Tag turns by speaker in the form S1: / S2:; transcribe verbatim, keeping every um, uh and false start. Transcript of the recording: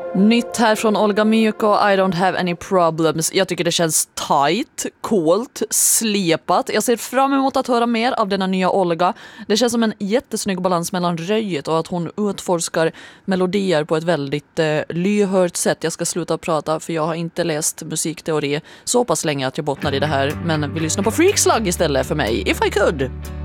S1: Nytt här från Olga Myko, I don't have any problems. Jag tycker det känns tight, coolt, slepat. Jag ser fram emot att höra mer av denna nya Olga. Det känns som en jättesnygg balans mellan röjet och att hon utforskar melodier på ett väldigt eh, lyhört sätt. Jag ska sluta prata för jag har inte läst musikteori så pass länge att jag bottnar i det här. Men vi lyssnar på Freak Slug istället för mig, if I could.